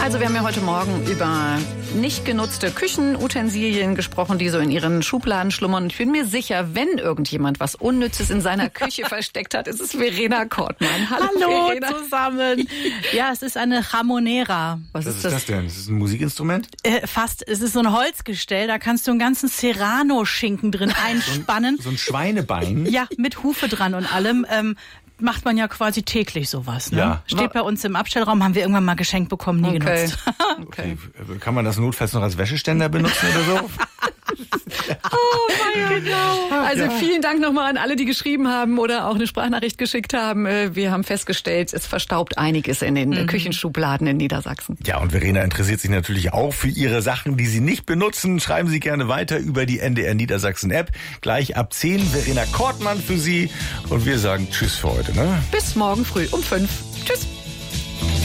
Also wir haben ja heute Morgen über nicht genutzte Küchenutensilien gesprochen, die so in ihren Schubladen schlummern. Ich bin mir sicher, wenn irgendjemand was Unnützes in seiner Küche versteckt hat, ist es Verena Kortmann. Hallo Verena. Zusammen. Ja, es ist eine Jamonera. Was ist das denn? Ist das ein Musikinstrument? Fast. Es ist so ein Holzgestell, da kannst du einen ganzen Serrano-Schinken drin einspannen. So ein Schweinebein? Ja, mit Hufe dran und allem. Macht man ja quasi täglich sowas. Ne? Ja. Steht bei uns im Abstellraum, haben wir irgendwann mal geschenkt bekommen, nie genutzt. Okay. Kann man das notfalls noch als Wäscheständer benutzen oder so? Oh mein Gott. Also vielen Dank nochmal an alle, die geschrieben haben oder auch eine Sprachnachricht geschickt haben. Wir haben festgestellt, es verstaubt einiges in den Küchenschubladen in Niedersachsen. Ja, und Verena interessiert sich natürlich auch für ihre Sachen, die Sie nicht benutzen. Schreiben Sie gerne weiter über die NDR Niedersachsen App. Gleich ab 10 Verena Kortmann für Sie. Und wir sagen Tschüss für heute. Ne? Bis morgen früh um 5.